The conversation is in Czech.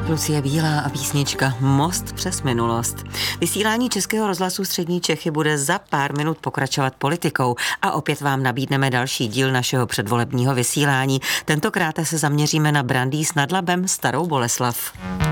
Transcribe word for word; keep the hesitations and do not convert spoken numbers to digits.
Lucie Bílá a písnička Most přes minulost. Vysílání Českého rozhlasu Střední Čechy bude za pár minut pokračovat politikou a opět vám nabídneme další díl našeho předvolebního vysílání. Tentokrát se zaměříme na Brandýs nad Labem, Starou Boleslav.